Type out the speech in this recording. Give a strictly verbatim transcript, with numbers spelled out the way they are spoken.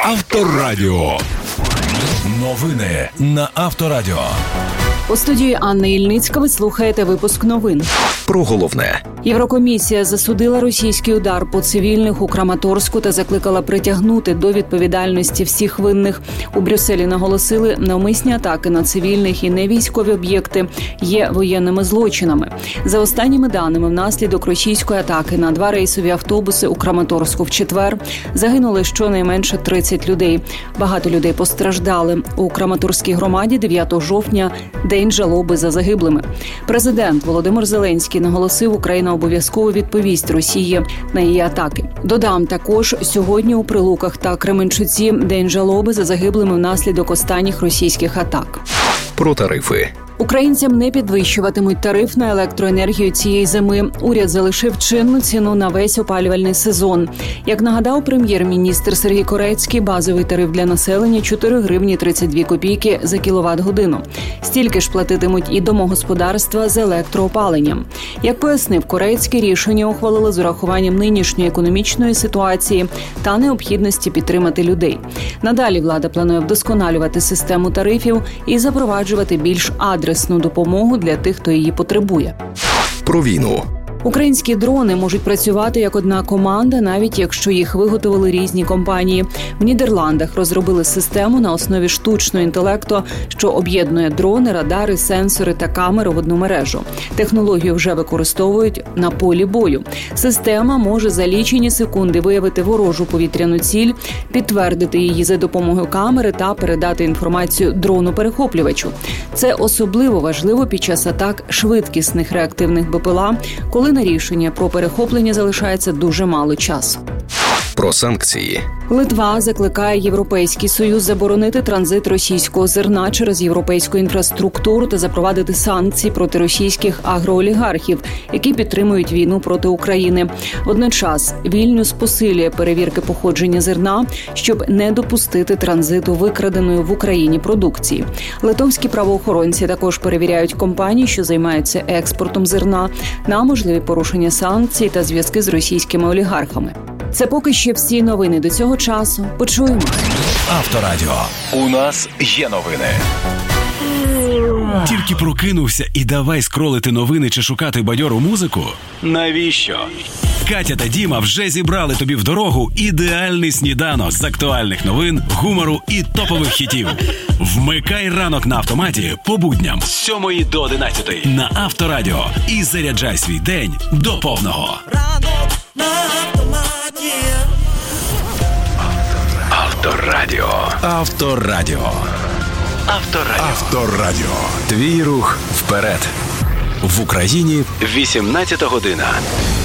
Авторадіо. Новини на Авторадіо. У студії Анна Ільницька ви слухаєте випуск новин. Про головне. Єврокомісія засудила російський удар по цивільних у Краматорську та закликала притягнути до відповідальності всіх винних. У Брюсселі наголосили, навмисні атаки на цивільних і невійськові об'єкти є воєнними злочинами. За останніми даними, внаслідок російської атаки на два рейсові автобуси у Краматорську в четвер загинули щонайменше тридцять людей. Багато людей постраждали. У Краматорській громаді дев'ятого жовтня день жалоби за загиблими. Президент Володимир Зеленський наголосив, Україна обов'язково відповість Росії на її атаки. Додам, також сьогодні у Прилуках та Кременчуці день жалоби за загиблими внаслідок останніх російських атак. Про тарифи. Українцям не підвищуватимуть тариф на електроенергію цієї зими. Уряд залишив чинну ціну на весь опалювальний сезон. Як нагадав прем'єр-міністр Сергій Корецький, базовий тариф для населення – чотири гривні тридцять дві копійки за кіловат-годину. Стільки ж платитимуть і домогосподарства з електроопаленням. Як пояснив Корецький, рішення ухвалили з урахуванням нинішньої економічної ситуації та необхідності підтримати людей. Надалі влада планує вдосконалювати систему тарифів і запроваджувати більш адресну адресну допомогу для тих, хто її потребує. Про війну. Українські дрони можуть працювати як одна команда, навіть якщо їх виготовили різні компанії. В Нідерландах розробили систему на основі штучного інтелекту, що об'єднує дрони, радари, сенсори та камери в одну мережу. Технологію вже використовують на полі бою. Система може за лічені секунди виявити ворожу повітряну ціль, підтвердити її за допомогою камери та передати інформацію дрону-перехоплювачу. Це особливо важливо під час атак швидкісних реактивних БПЛА, коли на рішення про перехоплення залишається дуже мало часу. Про санкції. Литва закликає Європейський Союз заборонити транзит російського зерна через європейську інфраструктуру та запровадити санкції проти російських агроолігархів, які підтримують війну проти України. Водночас Вільнюс посилює перевірки походження зерна, щоб не допустити транзиту викраденої в Україні продукції. Литовські правоохоронці також перевіряють компанії, що займаються експортом зерна, на можливі порушення санкцій та зв'язки з російськими олігархами. Це поки що всі новини до цього часу. Почуємо. Авторадіо. У нас є новини. Тільки прокинувся і давай скролити новини чи шукати бадьору музику? Навіщо? Катя та Діма вже зібрали тобі в дорогу ідеальний сніданок з актуальних новин, гумору і топових хітів. Вмикай ранок на автоматі по будням з сьомої до одинадцятої на Авторадіо і заряджай свій день до повного. Ранок на автоматі. Авторадіо. Авторадіо. Авторадіо. Авторадіо. Твій рух вперед. В Україні вісімнадцята година.